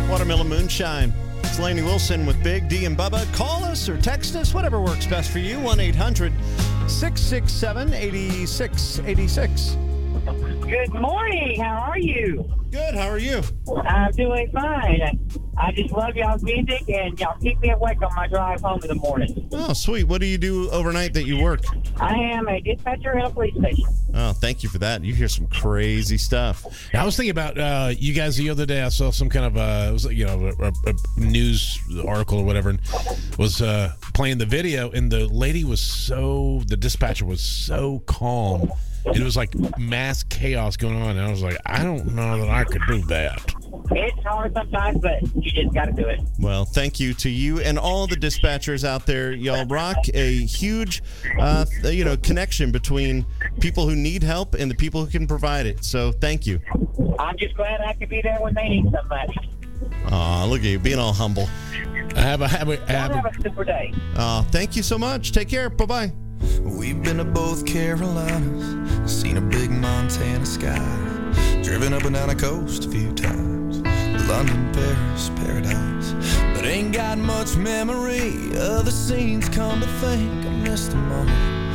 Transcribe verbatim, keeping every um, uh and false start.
Watermelon Moonshine. It's Lainey Wilson with Big D and Bubba. Call us or text us, whatever works best for you. one eight hundred six six seven eight six eight six. Good morning. How are you? Good. How are you? I'm doing fine. I just love y'all's music, and y'all keep me awake on my drive home in the morning. Oh, sweet. What do you do overnight that you work? I am a dispatcher at a police station. Oh, thank you for that. You hear some crazy stuff. I was thinking about uh, you guys the other day. I saw some kind of uh, it was you know a, a news article or whatever, and was uh, playing the video, and the lady was so the dispatcher was so calm. It was like mass chaos going on, and I was like, I don't know that I could do that. It's hard sometimes, but you just got to do it. Well, thank you to you and all the dispatchers out there. Y'all rock a huge, uh, you know, connection between people who need help and the people who can provide it. So thank you. I'm just glad I could be there when they need somebody. Aw, look at you being all humble. I have a have a, have Have a a super day. Uh, thank you so much. Take care. Bye-bye. We've been to both Carolinas, seen a big Montana sky, driven up and down the coast a few times, London, Paris, paradise, but ain't got much memory of the scenes. Come to think, I missed them all.